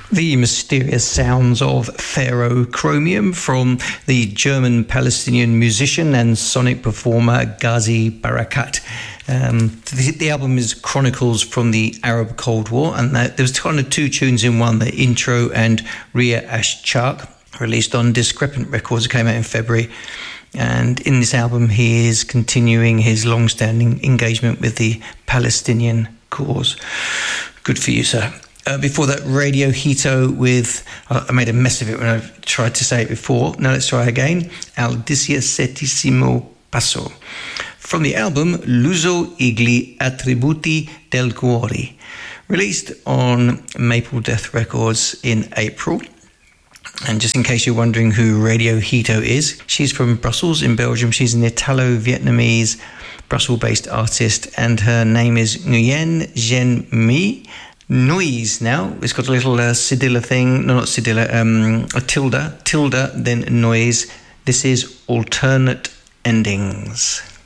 The mysterious sounds of Ferrochromium from the German-Palestinian musician and sonic performer Ghazi Barakat. The album is Chronicles from the Arab Cold War, and there was kind of two tunes in one, the intro and Ria Ashchak, released on Discrepant Records. It came out in February. And in this album, he is continuing his long-standing engagement with the Palestinian cause. Good for you, sir. Before that, Radio Hito with, I made a mess of it when I tried to say it before. Now let's try again. Al 17° Passo. From the album L'uso e gli attributi del cuore, released on Maple Death Records in April. And just in case you're wondering who Radio Hito is, she's from Brussels in Belgium. She's an Italo-Vietnamese Brussels-based artist, and her name is Nguyen Gen Mi. Noise now, it's got a little cedilla thing, no, not cedilla, a tilde, then noise. This is Alternate Endings.